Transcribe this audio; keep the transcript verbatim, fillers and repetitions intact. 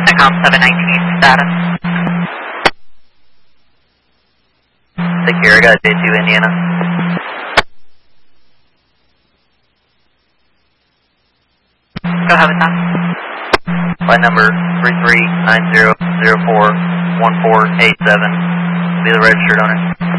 SECOM seven nineteen, status. Take care, I got J two Indiana. Go ahead with that. Flight number three three nine zero zero four one four eight seven. Be the registered owner.